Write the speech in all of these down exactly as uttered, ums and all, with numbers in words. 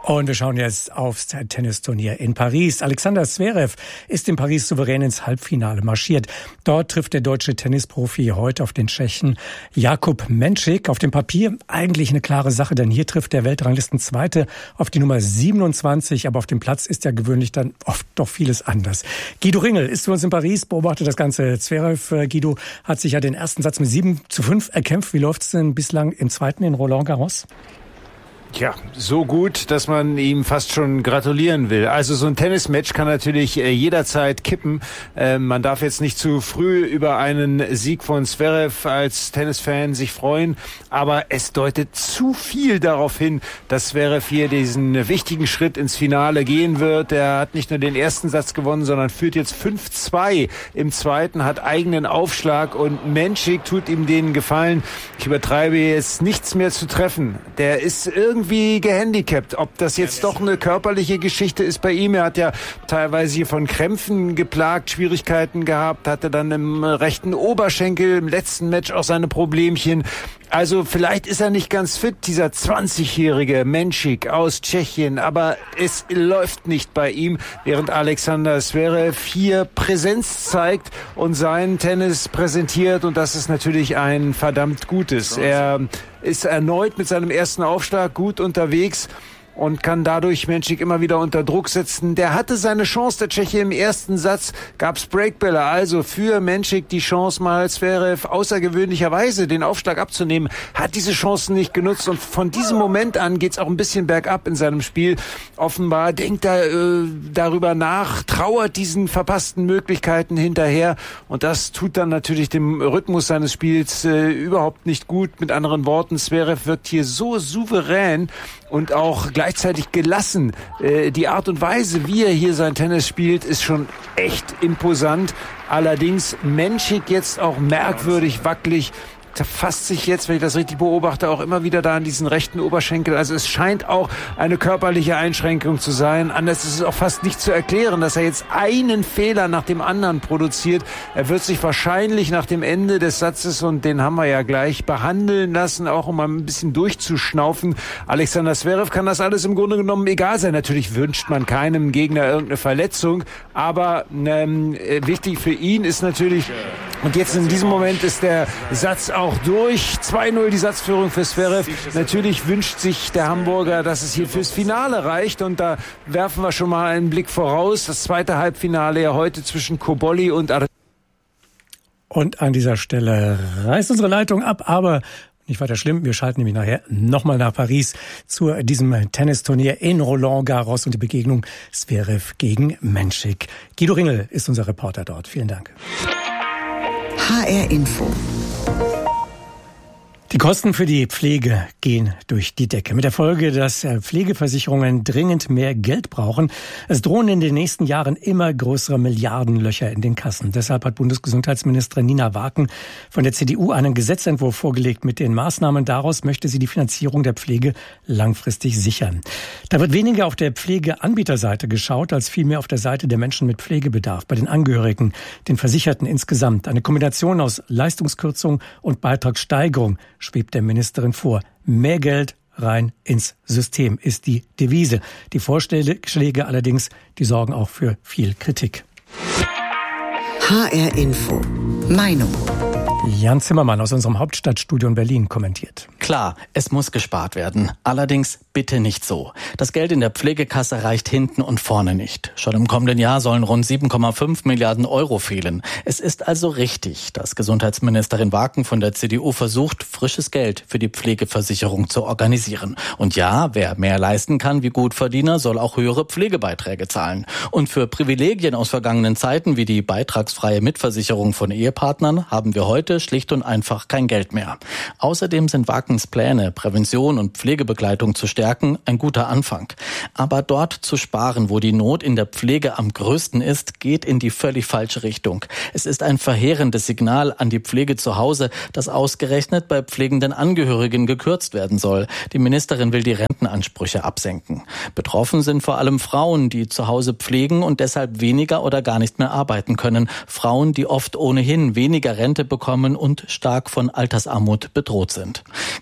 Und wir schauen jetzt aufs Tennisturnier in Paris. Alexander Zverev ist in Paris souverän ins Halbfinale marschiert. Dort trifft der deutsche Tennisprofi heute auf den Tschechen Jakub Menšík. Auf dem Papier eigentlich eine klare Sache, denn hier trifft der Weltranglistenzweite auf die Nummer siebenundzwanzig. Aber auf dem Platz ist ja gewöhnlich dann oft doch vieles anders. Guido Ringel ist für uns in Paris, beobachtet das Ganze. Zverev, Guido, hat sich ja den ersten Satz mit sieben zu fünf erkämpft. Wie läuft's denn bislang im zweiten in Roland Garros? Ja, so gut, dass man ihm fast schon gratulieren will. Also so ein Tennismatch kann natürlich äh, jederzeit kippen. Äh, man darf jetzt nicht zu früh über einen Sieg von Zverev als Tennisfan sich freuen, aber es deutet zu viel darauf hin, dass Zverev hier diesen wichtigen Schritt ins Finale gehen wird. Er hat nicht nur den ersten Satz gewonnen, sondern führt jetzt fünf zwei im zweiten, hat eigenen Aufschlag und Menšík tut ihm den Gefallen. Ich übertreibe jetzt nichts mehr zu treffen. Der ist irgendwie wie gehandicapt. Ob das jetzt doch eine körperliche Geschichte ist bei ihm. Er hat ja teilweise hier von Krämpfen geplagt, Schwierigkeiten gehabt, hatte dann im rechten Oberschenkel im letzten Match auch seine Problemchen. Also vielleicht ist er nicht ganz fit, dieser zwanzigjährige Menšík aus Tschechien, aber es läuft nicht bei ihm, während Alexander Zverev hier Präsenz zeigt und seinen Tennis präsentiert, und das ist natürlich ein verdammt gutes. Er ist erneut mit seinem ersten Aufschlag gut unterwegs und kann dadurch Menšík immer wieder unter Druck setzen. Der hatte seine Chance, der Tscheche. Im ersten Satz gab's Breakbälle, also für Menšík die Chance, mal Zverev außergewöhnlicherweise den Aufschlag abzunehmen, hat diese Chancen nicht genutzt, und von diesem Moment an geht's auch ein bisschen bergab in seinem Spiel. Offenbar denkt er äh, darüber nach, trauert diesen verpassten Möglichkeiten hinterher, und das tut dann natürlich dem Rhythmus seines Spiels äh, überhaupt nicht gut. Mit anderen Worten, Zverev wirkt hier so souverän und auch gleichzeitig gelassen. Äh, die Art und Weise, wie er hier sein Tennis spielt, ist schon echt imposant. Allerdings Menšík jetzt auch merkwürdig wackelig. Zerfasst sich jetzt, wenn ich das richtig beobachte, auch immer wieder da an diesen rechten Oberschenkel. Also es scheint auch eine körperliche Einschränkung zu sein. Anders ist es auch fast nicht zu erklären, dass er jetzt einen Fehler nach dem anderen produziert. Er wird sich wahrscheinlich nach dem Ende des Satzes, und den haben wir ja gleich, behandeln lassen, auch um mal ein bisschen durchzuschnaufen. Alexander Zverev kann das alles im Grunde genommen egal sein. Natürlich wünscht man keinem Gegner irgendeine Verletzung, aber ähm, wichtig für ihn ist natürlich, und jetzt in diesem Moment ist der Satz auch Auch durch. zwei null die Satzführung für Zverev. Natürlich wünscht sich der Hamburger, dass es hier fürs Finale reicht. Und da werfen wir schon mal einen Blick voraus. Das zweite Halbfinale ja heute zwischen Cobolli und Ar- Und an dieser Stelle reißt unsere Leitung ab, aber nicht weiter schlimm. Wir schalten nämlich nachher nochmal nach Paris zu diesem Tennisturnier in Roland Garros und die Begegnung Zverev gegen Menšík. Guido Ringel ist unser Reporter dort. Vielen Dank. H R Info. Die Kosten für die Pflege gehen durch die Decke. Mit der Folge, dass Pflegeversicherungen dringend mehr Geld brauchen. Es drohen in den nächsten Jahren immer größere Milliardenlöcher in den Kassen. Deshalb hat Bundesgesundheitsministerin Nina Waken von der C D U einen Gesetzentwurf vorgelegt. Mit den Maßnahmen daraus möchte sie die Finanzierung der Pflege langfristig sichern. Da wird weniger auf der Pflegeanbieterseite geschaut, als vielmehr auf der Seite der Menschen mit Pflegebedarf, bei den Angehörigen, den Versicherten insgesamt. Eine Kombination aus Leistungskürzung und Beitragssteigerung schwebt der Ministerin vor. Mehr Geld rein ins System ist die Devise. Die Vorschläge allerdings, die sorgen auch für viel Kritik. H R Info. Meinung. Jan Zimmermann aus unserem Hauptstadtstudio in Berlin kommentiert. Klar, es muss gespart werden. Allerdings bitte nicht so. Das Geld in der Pflegekasse reicht hinten und vorne nicht. Schon im kommenden Jahr sollen rund sieben Komma fünf Milliarden Euro fehlen. Es ist also richtig, dass Gesundheitsministerin Waken von der C D U versucht, frisches Geld für die Pflegeversicherung zu organisieren. Und ja, wer mehr leisten kann wie Gutverdiener, soll auch höhere Pflegebeiträge zahlen. Und für Privilegien aus vergangenen Zeiten wie die beitragsfreie Mitversicherung von Ehepartnern haben wir heute schlicht und einfach kein Geld mehr. Außerdem sind Wakens Pläne, Prävention und Pflegebegleitung zu stärken, ein guter Anfang. Aber dort zu sparen, wo die Not in der Pflege am größten ist, geht in die völlig falsche Richtung. Es ist ein verheerendes Signal an die Pflege zu Hause, dass ausgerechnet bei pflegenden Angehörigen gekürzt werden soll. Die Ministerin will die Rentenansprüche absenken. Betroffen sind vor allem Frauen, die zu Hause pflegen und deshalb weniger oder gar nicht mehr arbeiten können. Frauen, die oft ohnehin weniger Rente bekommen und stark von Altersarmut bedroht sind.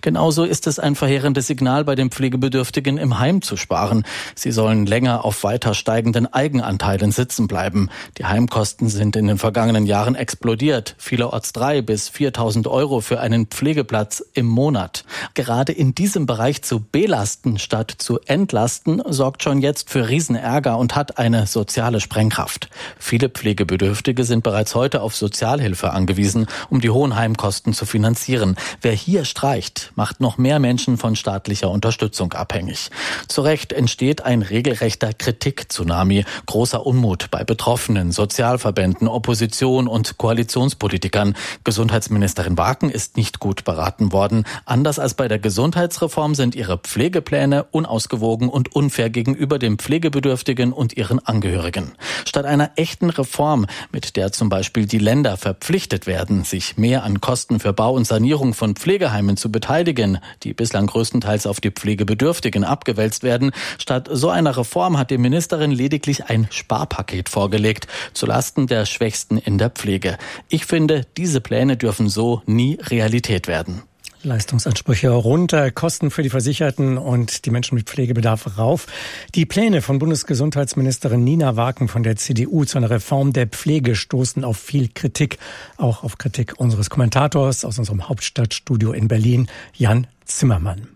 Genauso ist es ein verheerendes Signal, bei den Pflegebedürftigen im Heim zu sparen. Sie sollen länger auf weiter steigenden Eigenanteilen sitzen bleiben. Die Heimkosten sind in den vergangenen Jahren explodiert. Vielerorts drei bis viertausend Euro für einen Pflegeplatz im Monat. Gerade in diesem Bereich zu belasten statt zu entlasten, sorgt schon jetzt für Riesenärger und hat eine soziale Sprengkraft. Viele Pflegebedürftige sind bereits heute auf Sozialhilfe angewiesen, um die hohen Heimkosten zu finanzieren. Wer hier streicht, macht noch mehr Menschen von staatlicher Unterstützung abhängig. Zu Recht entsteht ein regelrechter Kritik-Tsunami. Großer Unmut bei Betroffenen, Sozialverbänden, Opposition und Koalitionspolitikern. Gesundheitsministerin Waken ist nicht gut beraten worden. Anders als bei der Gesundheitsreform sind ihre Pflegepläne unausgewogen und unfair gegenüber den Pflegebedürftigen und ihren Angehörigen. Statt einer echten Reform, mit der zum Beispiel die Länder verpflichtet werden, sich mehr an Kosten für Bau und Sanierung von Pflegeheimen zu beteiligen, die bislang größtenteils auf die Pflegebedürftigen abgewälzt werden. Statt so einer Reform hat die Ministerin lediglich ein Sparpaket vorgelegt, zulasten der Schwächsten in der Pflege. Ich finde, diese Pläne dürfen so nie Realität werden. Leistungsansprüche runter, Kosten für die Versicherten und die Menschen mit Pflegebedarf rauf. Die Pläne von Bundesgesundheitsministerin Nina Waken von der C D U zu einer Reform der Pflege stoßen auf viel Kritik. Auch auf Kritik unseres Kommentators aus unserem Hauptstadtstudio in Berlin, Jan Zimmermann.